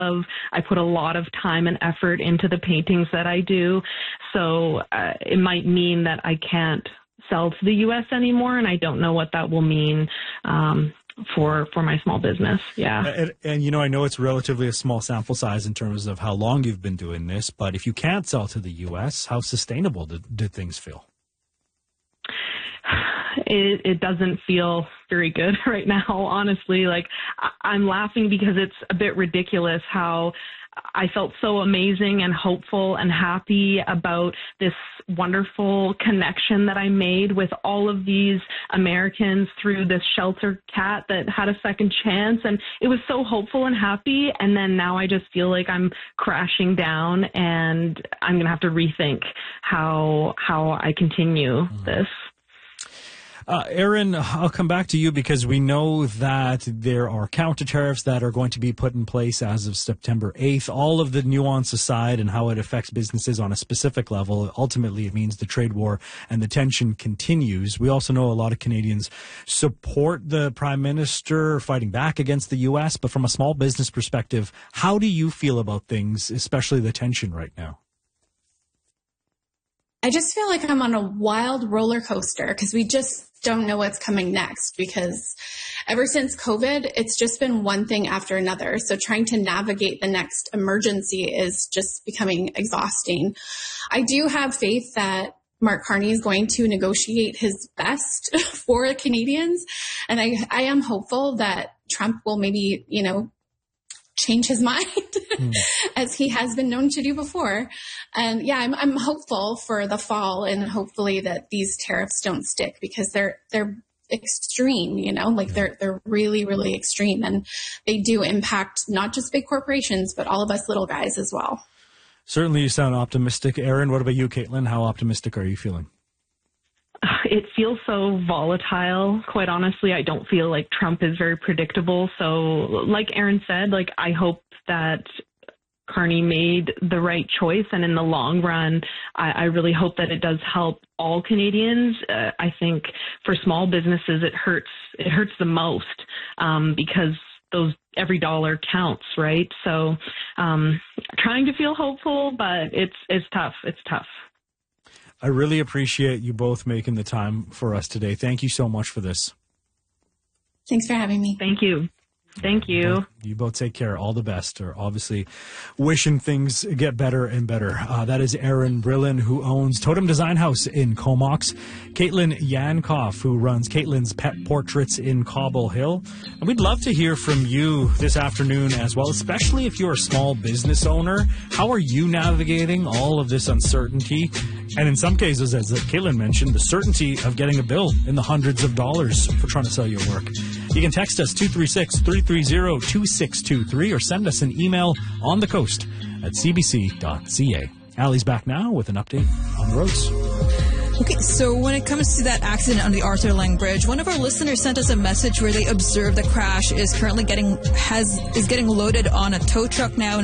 I put a lot of time and effort into the paintings that I do. So it might mean that I can't sell to the U.S. anymore, and I don't know what that will mean for my small business. Yeah. And I know it's relatively a small sample size in terms of how long you've been doing this, but if you can't sell to the U.S., how sustainable did things feel? It doesn't feel very good right now, honestly. Like, I'm laughing because it's a bit ridiculous how I felt so amazing and hopeful and happy about this wonderful connection that I made with all of these Americans through this shelter cat that had a second chance. And it was so hopeful and happy. And then now I just feel like I'm crashing down, and I'm going to have to rethink how I continue this. Erin, I'll come back to you because we know that there are counter tariffs that are going to be put in place as of September 8th. All of the nuance aside and how it affects businesses on a specific level, ultimately it means the trade war and the tension continues. We also know a lot of Canadians support the Prime Minister fighting back against the U.S., but from a small business perspective, how do you feel about things, especially the tension right now? I just feel like I'm on a wild roller coaster because we just don't know what's coming next, because ever since COVID, it's just been one thing after another. So trying to navigate the next emergency is just becoming exhausting. I do have faith that Mark Carney is going to negotiate his best for Canadians. And I am hopeful that Trump will maybe, change his mind as he has been known to do before. And yeah, I'm hopeful for the fall, and hopefully that these tariffs don't stick, because they're extreme, they're really, really extreme, and they do impact not just big corporations, but all of us little guys as well. Certainly you sound optimistic. Erin, what about you, Caitlin? How optimistic are you feeling? It feels so volatile. Quite honestly, I don't feel like Trump is very predictable. So like Erin said, I hope that Carney made the right choice. And in the long run, I really hope that it does help all Canadians. I think for small businesses, it hurts the most because every dollar counts, right? So trying to feel hopeful, but it's tough. It's tough. I really appreciate you both making the time for us today. Thank you so much for this. Thanks for having me. Thank you. Thank you. You both take care. All the best. Or obviously wishing things get better and better. That is Erin Brillen, who owns Totem Design House in Comox. Caitlin Yankoff, who runs Caitlin's Pet Portraits in Cobble Hill. And we'd love to hear from you this afternoon as well, especially if you're a small business owner. How are you navigating all of this uncertainty? And in some cases, as Caitlin mentioned, the certainty of getting a bill in the hundreds of dollars for trying to sell your work. You can text us 236-330-2623 or send us an email on the coast at cbc.ca. Allie's back now with an update on the roads. Okay, so when it comes to that accident on the Arthur Lang Bridge, one of our listeners sent us a message where they observed the crash is currently getting loaded on a tow truck now.